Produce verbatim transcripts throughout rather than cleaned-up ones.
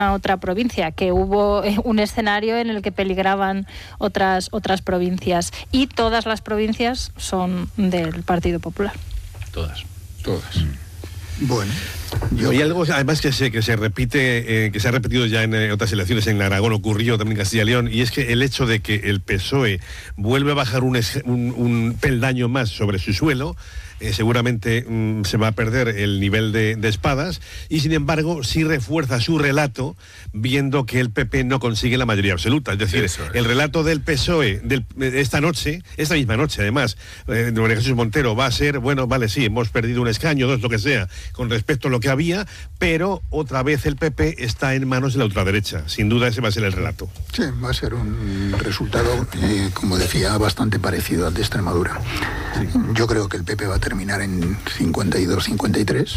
otra provincia, que hubo un escenario en el que peligraban otras otras provincias, y todas las provincias son del Partido Popular. Todas. Todas. Mm. Bueno. Yo... Hay algo además que se, que se repite, eh, que se ha repetido ya en eh, otras elecciones en Aragón, ocurrió también en Castilla y León, y es que el hecho de que el P S O E vuelve a bajar un, es, un, un peldaño más sobre su suelo, eh, seguramente mm, se va a perder el nivel de, de espadas, y sin embargo sí refuerza su relato viendo que el P P no consigue la mayoría absoluta. Es decir, es. el relato del P S O E del, de esta noche, esta misma noche además, eh, de María Jesús Montero, va a ser, bueno, vale, sí, hemos perdido un escaño, dos, lo que sea, con respecto a lo que había, pero otra vez el P P está en manos de la ultraderecha. Sin duda ese va a ser el relato. Sí, va a ser un resultado, eh, como decía, bastante parecido al de Extremadura. Sí. Yo creo que el P P va a terminar en cincuenta y dos, cincuenta y tres.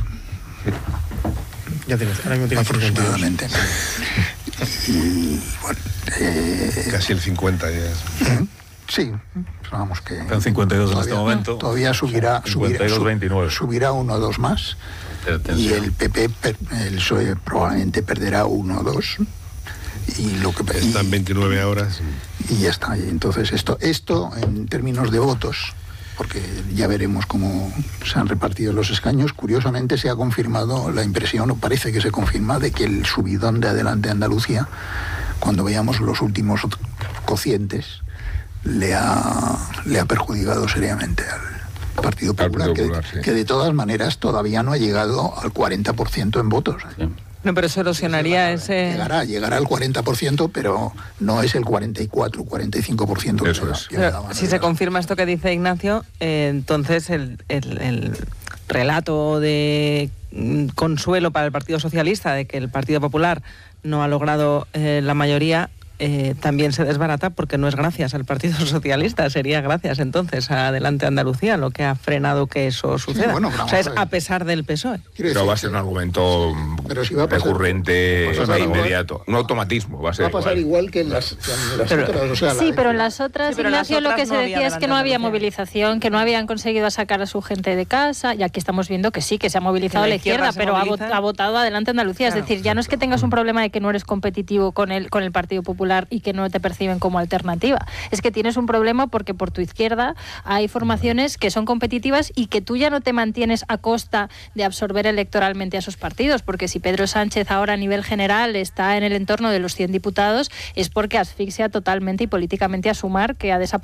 Ya tienes, ahora mismo tienes aproximadamente. Y bueno, eh, casi el cincuenta ya. ¿eh? Sí, vamos que... Están cincuenta y dos todavía, en este momento. Todavía subirá, cincuenta y dos, subirá, veintinueve. subirá uno o dos más. Y el P P, el P S O E probablemente perderá uno o dos. Y lo que están veintinueve ahora. Y ya está. Y entonces esto, esto en términos de votos, porque ya veremos cómo se han repartido los escaños, curiosamente se ha confirmado la impresión, o parece que se confirma, de que el subidón de Adelante Andalucía, cuando veamos los últimos cocientes, le ha, le ha perjudicado seriamente al Partido Popular, Partido Popular que, sí. que de todas maneras todavía no ha llegado al cuarenta por ciento en votos. ¿eh? Sí. No, pero eso erosionaría ese... Llegará, llegará al cuarenta por ciento, pero no es el cuarenta y cuatro, cuarenta y cinco por ciento. Eso es. Pero, si se confirma esto que dice Ignacio, eh, entonces el, el, el relato de consuelo para el Partido Socialista de que el Partido Popular no ha logrado eh, la mayoría... Eh, también se desbarata, porque no es gracias al Partido Socialista, sería gracias entonces a Adelante Andalucía lo que ha frenado que eso suceda. Sí, bueno, o sea, es a pesar del P S O E. Pero va a ser un argumento si pasar, recurrente e inmediato, un automatismo. Va a, ser va a pasar igual, igual que en las, en las pero, otras. O sea, sí, la, pero en las otras, sí, pero Ignacio, las otras lo que no se decía es que no había movilización, que no habían conseguido sacar a su gente de casa, y aquí estamos viendo que sí, que se ha movilizado la izquierda, izquierda pero ha, ha votado Adelante Andalucía. Claro. Es decir, ya no es que tengas un problema de que no eres competitivo con el, con el Partido Popular y que no te perciben como alternativa. Es que tienes un problema porque por tu izquierda hay formaciones que son competitivas y que tú ya no te mantienes a costa de absorber electoralmente a esos partidos, porque si Pedro Sánchez ahora a nivel general está en el entorno de los cien diputados es porque asfixia totalmente y políticamente a Sumar, que ha desaparecido